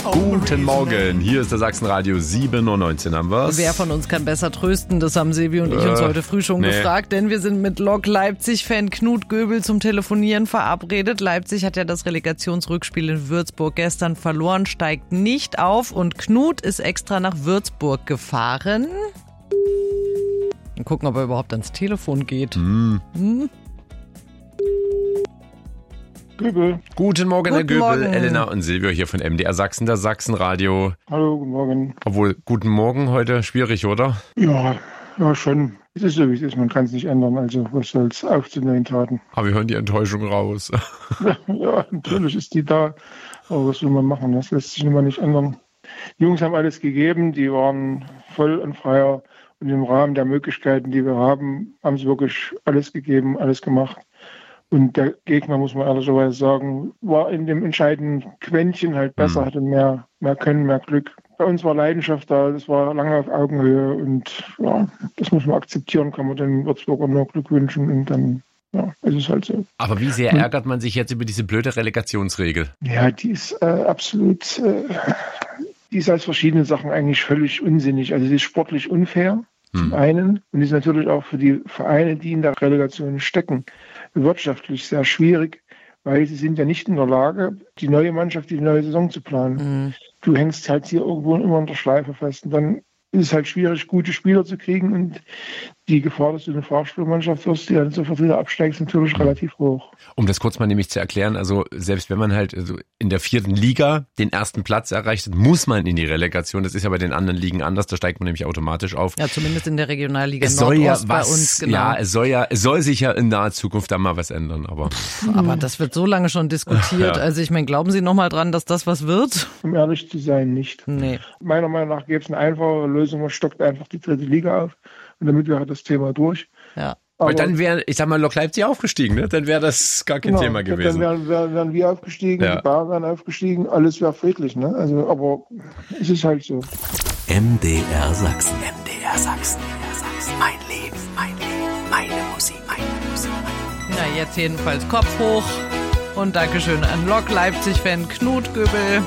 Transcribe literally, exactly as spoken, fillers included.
Guten Morgen, hier ist der Sachsenradio sieben Uhr neunzehn, haben wir's. Wer von uns kann besser trösten? Das haben Silvi und ich uns Äh, heute früh schon nee. gefragt, denn wir sind mit Lok Leipzig-Fan Knut Göbel zum Telefonieren verabredet. Leipzig hat ja das Relegationsrückspiel in Würzburg gestern verloren, steigt nicht auf und Knut ist extra nach Würzburg gefahren. Mal gucken, ob er überhaupt ans Telefon geht. Hm. Hm? Göbel. Guten Morgen, Herr Guten Göbel, Morgen. Elena und Silvio hier von M D R Sachsen, das Sachsenradio. Hallo, guten Morgen. Obwohl, guten Morgen heute, schwierig, oder? Ja, ja schon. Es ist so, wie es ist. Man kann es nicht ändern. Also, was soll's, auf zu neuen Taten. Aber wir hören die Enttäuschung raus. Ja, natürlich ist die da. Aber was will man machen? Das lässt sich nun mal nicht ändern. Die Jungs haben alles gegeben. Die waren voll on fire. Und im Rahmen der Möglichkeiten, die wir haben, haben sie wirklich alles gegeben, alles gemacht. Und der Gegner, muss man ehrlicherweise sagen, war in dem entscheidenden Quäntchen halt besser, Mhm. hatte mehr, mehr Können, mehr Glück. Bei uns war Leidenschaft da, das war lange auf Augenhöhe und ja, das muss man akzeptieren, kann man den Würzburger nur Glück wünschen und dann, ja, ist es halt so. Aber wie sehr ärgert man sich jetzt über diese blöde Relegationsregel? Ja, die ist äh, absolut, äh, die ist als verschiedene Sachen eigentlich völlig unsinnig. Also sie ist sportlich unfair, zum Hm. einen, und ist natürlich auch für die Vereine, die in der Relegation stecken, wirtschaftlich sehr schwierig, weil sie sind ja nicht in der Lage, die neue Mannschaft, die neue Saison zu planen. Mhm. Du hängst halt hier irgendwo immer in der Schleife fest und dann ist es halt schwierig, gute Spieler zu kriegen und die Gefahr, dass du eine Fahrspielmannschaft wirst, die dann sofort wieder absteigst, ist natürlich relativ hoch. Um das kurz mal nämlich zu erklären, also selbst wenn man halt also in der vierten Liga den ersten Platz erreicht hat, muss man in die Relegation. Das ist ja bei den anderen Ligen anders, da steigt man nämlich automatisch auf. Ja, zumindest in der Regionalliga Es soll ja Nordost bei was, uns, genau. ja, es soll ja, es soll sich ja in naher Zukunft da mal was ändern, aber Aber das wird so lange schon diskutiert. Ja. Also ich meine, glauben Sie noch mal dran, dass das was wird? Um ehrlich zu sein, nicht. Nee. Meiner Meinung nach gäbe es eine einfache Lösung, man stockt einfach die dritte Liga auf und damit wäre das Thema durch. Ja. weil dann wäre, ich sag mal, Lok Leipzig aufgestiegen, ne? Dann wäre das gar kein Genau, Thema Dann gewesen. wären, wären, wären wir aufgestiegen, Ja. die Bayern wären aufgestiegen, alles wäre friedlich. Ne? Also, aber es ist halt so. M D R Sachsen. M D R Sachsen. Mein Leben, mein Leben, meine Musik, meine Musik. Na, jetzt jedenfalls Kopf hoch und Dankeschön an Lok Leipzig-Fan Knut Göbel.